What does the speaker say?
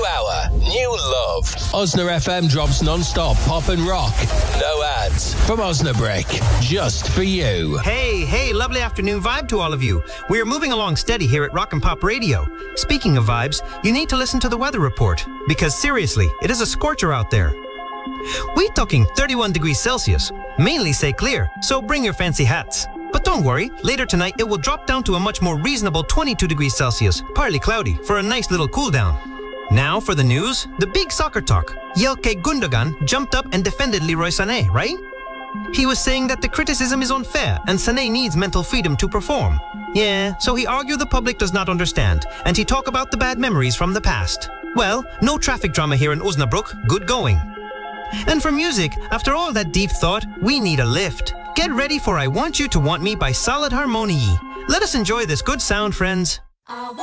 hour, new love. Osna FM drops non-stop pop and rock. No ads. From Osnabrick, just for you. Hey, lovely afternoon vibe to all of you. We are moving along steady here at Rock and Pop Radio. Speaking of vibes, you need to listen to the weather report, because seriously, it is a scorcher out there. We're talking 31 degrees Celsius, mainly say clear, so bring your fancy hats. But don't worry, later tonight it will drop down to a much more reasonable 22 degrees Celsius, partly cloudy, for a nice little cool down. Now for the news, the big soccer talk. Jelke Gundogan jumped up and defended Leroy Sané, right? He was saying that the criticism is unfair and Sané needs mental freedom to perform. Yeah, so he argued the public does not understand, and he talked about the bad memories from the past. Well, no traffic drama here in Osnabrück, good going. And for music, after all that deep thought, we need a lift. Get ready for I Want You to Want Me by Solid Harmonie. Let us enjoy this good sound, friends.